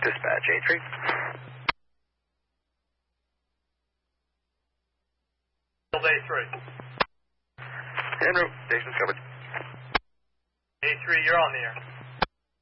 Dispatch, A3. A3. En route, station's covered. A3, you're on the air.